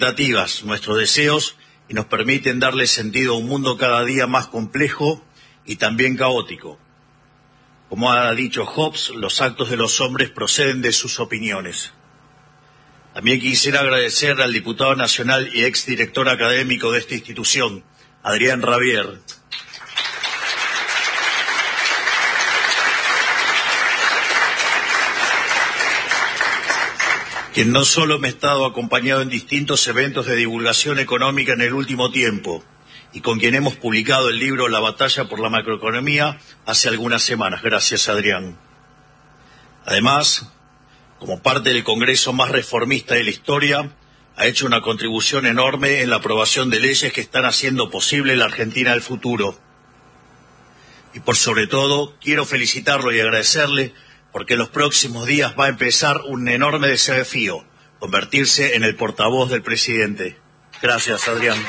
expectativas, nuestros deseos y nos permiten darle sentido a un mundo cada día más complejo y también caótico. Como ha dicho Hobbes, los actos de los hombres proceden de sus opiniones. También quisiera agradecer al diputado nacional y exdirector académico de esta institución, Adrián Rabier, quien no solo me ha estado acompañado en distintos eventos de divulgación económica en el último tiempo, y con quien hemos publicado el libro La batalla por la macroeconomía hace algunas semanas. Gracias, Adrián. Además, como parte del Congreso más reformista de la historia, ha hecho una contribución enorme en la aprobación de leyes que están haciendo posible la Argentina del futuro. Y por sobre todo, quiero felicitarlo y agradecerle porque en los próximos días va a empezar un enorme desafío, convertirse en el portavoz del presidente. Gracias, Adrián.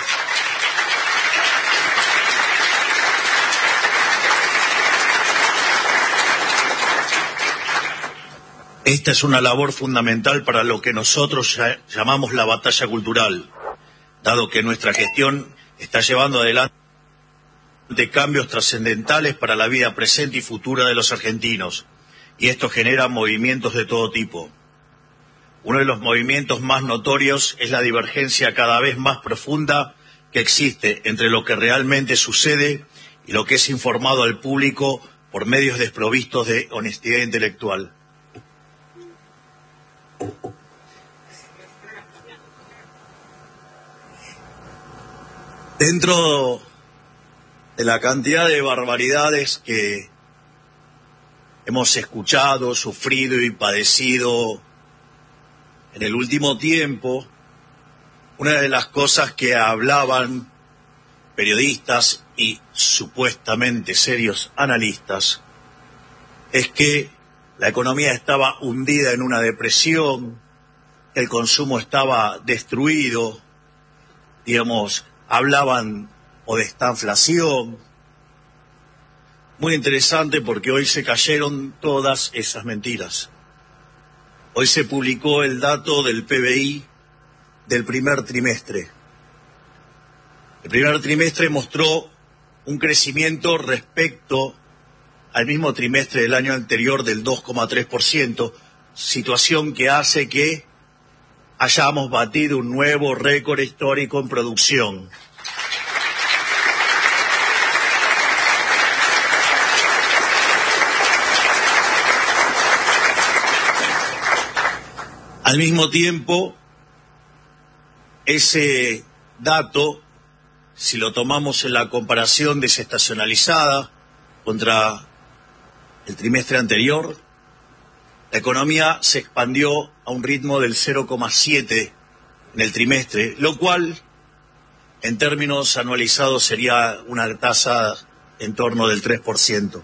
Esta es una labor fundamental para lo que nosotros llamamos la batalla cultural, dado que nuestra gestión está llevando adelante cambios trascendentales para la vida presente y futura de los argentinos, y esto genera movimientos de todo tipo. Uno de los movimientos más notorios es la divergencia cada vez más profunda que existe entre lo que realmente sucede y lo que es informado al público por medios desprovistos de honestidad intelectual. Dentro de la cantidad de barbaridades que hemos escuchado, sufrido y padecido en el último tiempo, una de las cosas que hablaban periodistas y supuestamente serios analistas es que la economía estaba hundida en una depresión, que el consumo estaba destruido, hablaban o de estanflación. Muy interesante porque hoy se cayeron todas esas mentiras. Hoy se publicó el dato del PBI del primer trimestre. El primer trimestre mostró un crecimiento respecto al mismo trimestre del año anterior del 2,3%, situación que hace que hayamos batido un nuevo récord histórico en producción. Al mismo tiempo, ese dato, si lo tomamos en la comparación desestacionalizada contra el trimestre anterior, la economía se expandió a un ritmo del 0,7 en el trimestre, lo cual en términos anualizados sería una tasa en torno del 3%.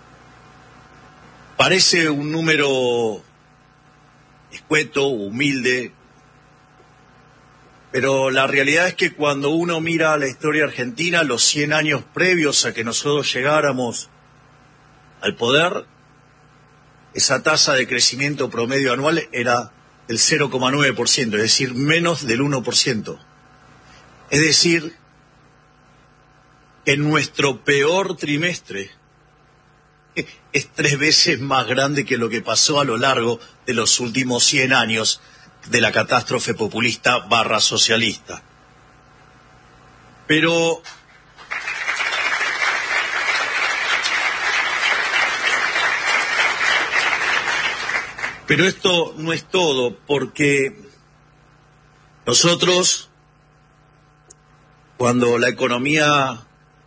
Parece un número escueto, humilde, pero la realidad es que cuando uno mira la historia argentina, los 100 años previos a que nosotros llegáramos al poder, esa tasa de crecimiento promedio anual era del 0,9%, es decir, menos del 1%. Es decir, que nuestro peor trimestre es 3 veces más grande que lo que pasó a lo largo de los últimos 100 años de la catástrofe populista / socialista. Pero esto no es todo, porque nosotros, cuando la economía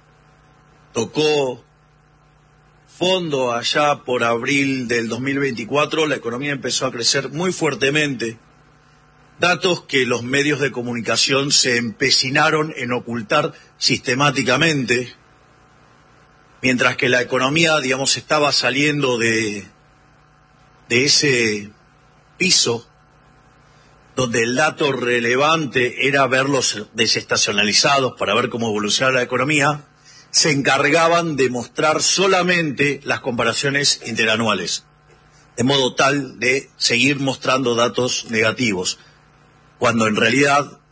tocó fondo allá por abril del 2024, la economía empezó a crecer muy fuertemente. Datos que los medios de comunicación se empecinaron en ocultar sistemáticamente, mientras que la economía, estaba saliendo de ese piso donde el dato relevante era verlos desestacionalizados para ver cómo evolucionaba la economía, se encargaban de mostrar solamente las comparaciones interanuales, de modo tal de seguir mostrando datos negativos, cuando en realidad